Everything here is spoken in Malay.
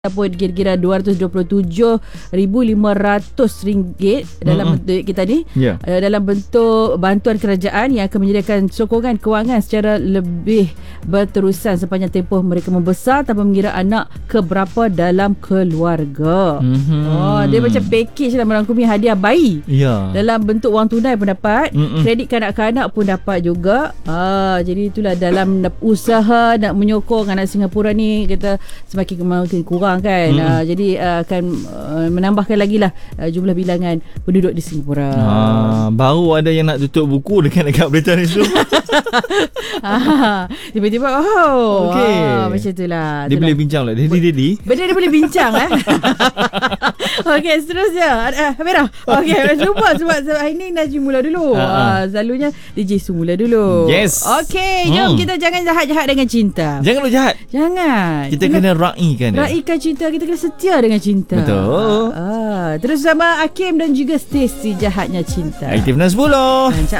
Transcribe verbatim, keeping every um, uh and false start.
Ataupun kira-kira dua ratus dua puluh tujuh ribu lima ratus ringgit dalam mm-hmm. bentuk kita ni yeah. uh, dalam bentuk bantuan kerajaan yang akan menyediakan sokongan kewangan secara lebih berterusan sepanjang tempoh mereka membesar tanpa mengira anak keberapa dalam keluarga. Mm-hmm. Oh, dia macam package lah, merangkumi hadiah bayi. Yeah. Dalam bentuk wang tunai pun dapat, mm-hmm. kredit kanak-kanak pun dapat juga. Ah, jadi itulah dalam usaha nak menyokong anak Singapura ni, kita semakin makin kurang kan. Hmm. Uh, jadi uh, akan uh, menambahkan lagi lah uh, jumlah bilangan penduduk di Singapura. Ah, baru ada yang nak tutup buku dekat-dekat berita ni tu. ah, tiba-tiba oh okay. ah, macam itulah. Dia itulah. Boleh bincang lah. Daddy Daddy. Benda dia boleh bincang eh. Okey, seterusnya uh, Merah. Okey, lupa sebab, sebab hari ni Najib mula dulu. Uh, uh. Selalunya D J Su mula dulu. Yes. Okey, jom hmm. kita jangan jahat-jahat dengan cinta. Jangan lu jahat. Jangan. Kita kena, kena raikan dia. Raikan cinta, kita kena setia dengan cinta. Betul. Ah, terus sama Hakim dan juga Stacey, Jahatnya Cinta. Aktif enam sepuluh.